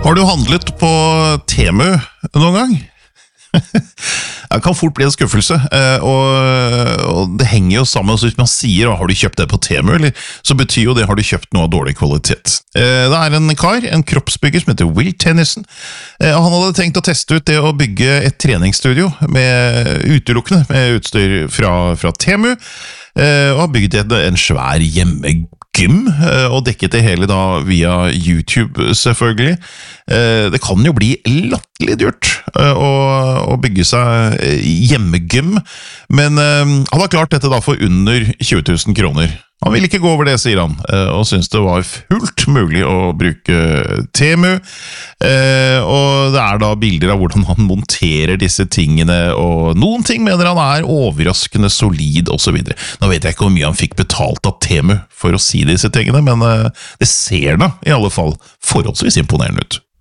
Har du handlet på Temu noen gang? Det kan fort bli en skuffelse, og det henger jo sammen. Hvis man sier, har du kjøpt det på Temu, eller, så betyr jo det, har du kjøpt noe av dårlig kvalitet. Det en kar, en kroppsbygger som heter Will Tennyson. Han hadde tenkt å teste ut det å bygge et treningsstudio utelukkende med utstyr fra Temu, og har bygget en svær hjemmegym, og dekket det hele da via YouTube selvfølgelig. Det kan jo bli latterlig dyrt å bygge seg hjemmegym, men han har klart dette da for under 20 000 kroner. Han vil ikke gå over det, sier han, og synes det var fullt mulig å bruke Temu, og det da bilder av hvordan han monterer disse tingene, og noen ting mener han overraskende solid og så videre. Nå vet jeg ikke hvor mye han fikk betalt av Temu for å si disse tingene, men det ser da i alle fall forholdsvis imponerende ut.